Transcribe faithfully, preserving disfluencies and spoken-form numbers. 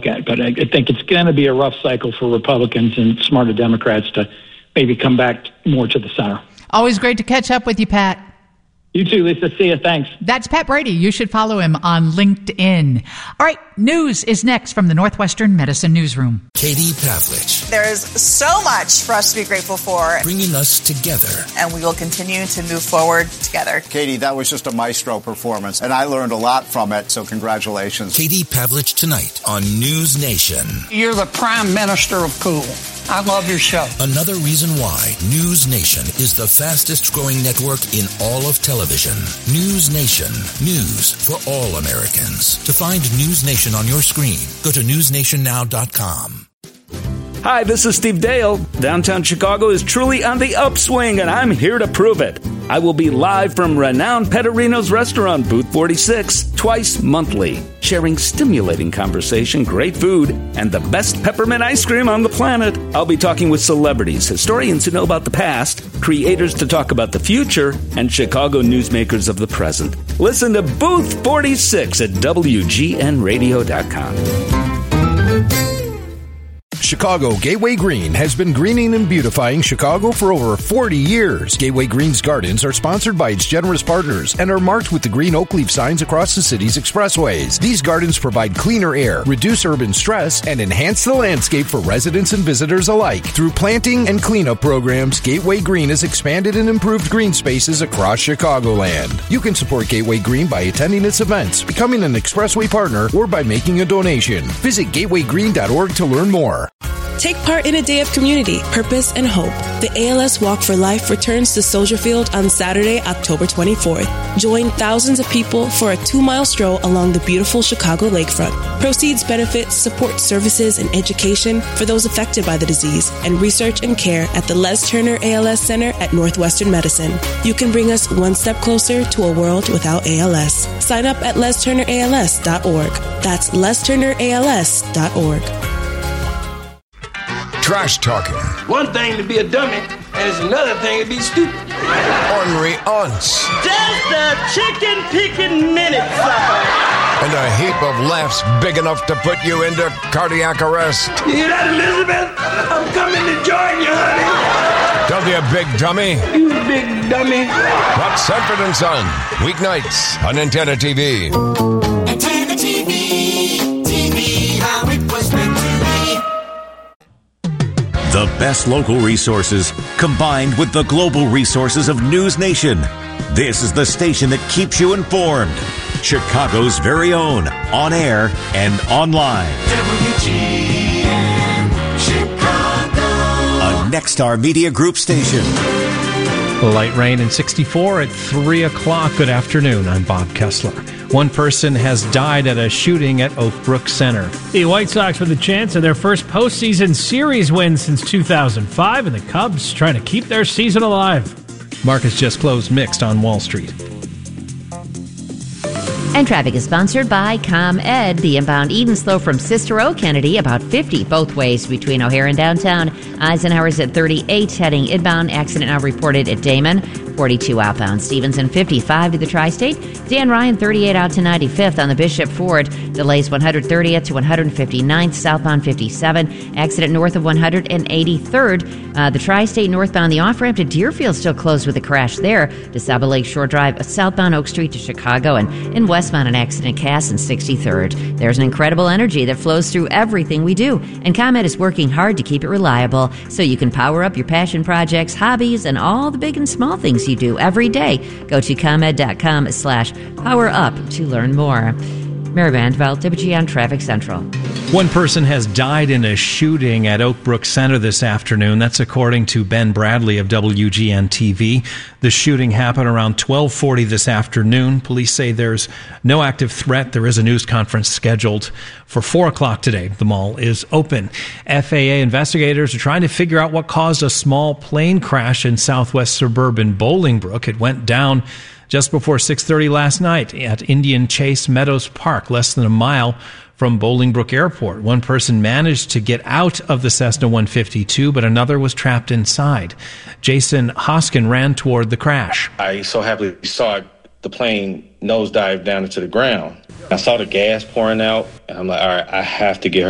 at. But I, I think it's going to be a rough cycle for Republicans and smarter Democrats to maybe come back more to the center. Always great to catch up with you, Pat. You too, Lisa. See you. Thanks. That's Pat Brady. You should follow him on LinkedIn. All right, news is next from the Northwestern Medicine Newsroom. Katie Pavlich. There's so much for us to be grateful for. Bringing us together. And we will continue to move forward together. Katie, that was just a maestro performance, and I learned a lot from it, so congratulations. Katie Pavlich tonight on News Nation. You're the prime minister of cool. I love your show. Another reason why News Nation is the fastest growing network in all of television. News Nation. News for all Americans. To find News Nation on your screen, go to news nation now dot com. Hi, this is Steve Dale. Downtown Chicago is truly on the upswing, and I'm here to prove it. I will be live from renowned Pettorino's restaurant, Booth forty-six, twice monthly, sharing stimulating conversation, great food, and the best peppermint ice cream on the planet. I'll be talking with celebrities, historians who know about the past, creators to talk about the future, and Chicago newsmakers of the present. Listen to Booth forty-six at W G N radio dot com. Chicago Gateway Green has been greening and beautifying Chicago for over forty years. Gateway Green's gardens are sponsored by its generous partners and are marked with the green oak leaf signs across the city's expressways. These gardens provide cleaner air, reduce urban stress, and enhance the landscape for residents and visitors alike. Through planting and cleanup programs, Gateway Green has expanded and improved green spaces across Chicagoland. You can support Gateway Green by attending its events, becoming an expressway partner, or by making a donation. Visit gateway green dot org to learn more. Take part in a day of community, purpose, and hope. The A L S Walk for Life returns to Soldier Field on Saturday, October twenty-fourth. Join thousands of people for a two-mile stroll along the beautiful Chicago lakefront. Proceeds benefit support services and education for those affected by the disease and research and care at the Les Turner A L S Center at Northwestern Medicine. You can bring us one step closer to a world without A L S. Sign up at les turner A L S dot org. That's les turner A L S dot org. Trash talking. One thing to be a dummy, and it's another thing to be stupid. Ornery aunts. Just a chicken picking minute, sucker. And a heap of laughs big enough to put you into cardiac arrest. You hear that, Elizabeth? I'm coming to join you, honey. Don't be a big dummy. You big dummy. Watch Sanford and Son, weeknights on Antenna T V. Antenna T V, T V, how it was meant to be. The best local resources combined with the global resources of News Nation. This is the station that keeps you informed. Chicago's very own, on air and online. W G N Chicago. A Nexstar Media Group station. Light rain and sixty-four at three o'clock. Good afternoon. I'm Bob Kessler. One person has died at a shooting at Oak Brook Center. The White Sox with a chance of their first postseason series win since two thousand five, and the Cubs trying to keep their season alive. Markets just closed mixed on Wall Street. And traffic is sponsored by ComEd. The inbound even slow from Cicero, Kennedy, about fifty both ways between O'Hare and downtown. Eisenhower's at thirty-eight, heading inbound. Accident now reported at Damon. forty-two outbound. Stevenson, fifty-five to the Tri-State. Dan Ryan, thirty-eight out to ninety-fifth on the Bishop Ford. Delays one hundred thirtieth to one hundred fifty-ninth, southbound fifty-seven. Accident north of one hundred eighty-third. Uh, the Tri-State northbound, the off-ramp to Deerfield still closed with a crash there. DeSaba Lake Shore Drive, southbound Oak Street to Chicago, and in westbound an accident Cass and sixty-third. There's an incredible energy that flows through everything we do, and ComEd is working hard to keep it reliable so you can power up your passion projects, hobbies, and all the big and small things you do every day. Go to ComEd.com slash power up to learn more. Mary Vandeveld, W G N Traffic Central. One person has died in a shooting at Oak Brook Center this afternoon. That's according to Ben Bradley of W G N T V. The shooting happened around twelve forty this afternoon. Police say there's no active threat. There is a news conference scheduled for four o'clock today. The mall is open. F A A investigators are trying to figure out what caused a small plane crash in southwest suburban Bolingbrook. It went down just before six thirty last night at Indian Chase Meadows Park, less than a mile from Bolingbrook Airport. One person managed to get out of the Cessna one fifty-two, but another was trapped inside. Jason Hoskin ran toward the crash. I so happily saw the plane nosedive down into the ground. I saw the gas pouring out, and I'm like, all right, I have to get her